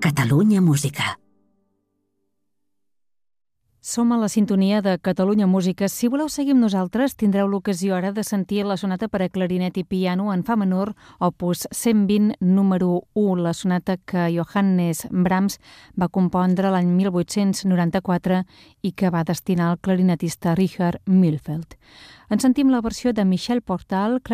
Catalunya Música. Som a la sintonia de Catalunya Música. Si voleu seguir amb nosaltres, tindreu l'ocasió ara de sentir la sonata per a clarinet i piano en fa menor, opus 120, número 1, la sonata que Johannes Brahms va compondre l'any 1894 i que va destinar al clarinetista Richard Mühlfeld. En sentim la versió de Michel Portal,